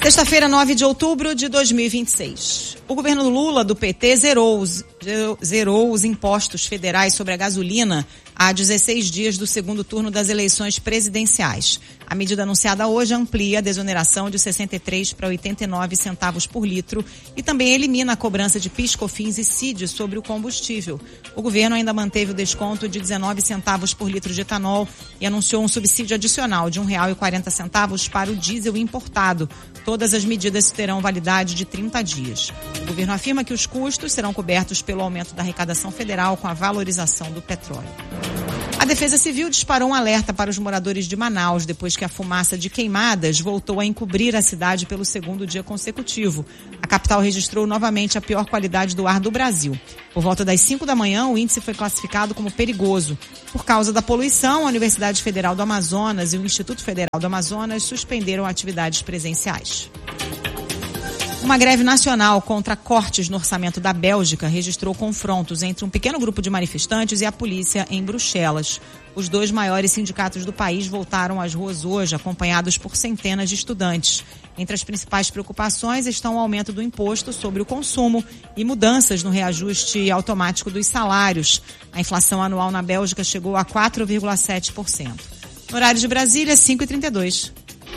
Sexta-feira, 9 de outubro de 2026. O governo Lula, do PT, zerou os impostos federais sobre a gasolina há 16 dias do segundo turno das eleições presidenciais. A medida anunciada hoje amplia a desoneração de 63 para 89 centavos por litro e também elimina a cobrança de PIS, COFINS e CID sobre o combustível. O governo ainda manteve o desconto de 19 centavos por litro de etanol e anunciou um subsídio adicional de R$ 1,40 para o diesel importado. Todas as medidas terão validade de 30 dias. O governo afirma que os custos serão cobertos pelo aumento da arrecadação federal com a valorização do petróleo. A Defesa Civil disparou um alerta para os moradores de Manaus depois que a fumaça de queimadas voltou a encobrir a cidade pelo segundo dia consecutivo. A capital registrou novamente a pior qualidade do ar do Brasil. Por volta das 5 da manhã, o índice foi classificado como perigoso. Por causa da poluição, a Universidade Federal do Amazonas e o Instituto Federal do Amazonas suspenderam atividades presenciais. Uma greve nacional contra cortes no orçamento da Bélgica registrou confrontos entre um pequeno grupo de manifestantes e a polícia em Bruxelas. Os dois maiores sindicatos do país voltaram às ruas hoje, acompanhados por centenas de estudantes. Entre as principais preocupações estão o aumento do imposto sobre o consumo e mudanças no reajuste automático dos salários. A inflação anual na Bélgica chegou a 4,7%. No horário de Brasília, 5h32.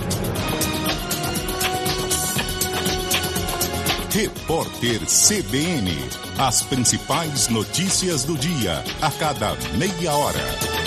Repórter CBN. As principais notícias do dia, a cada meia hora.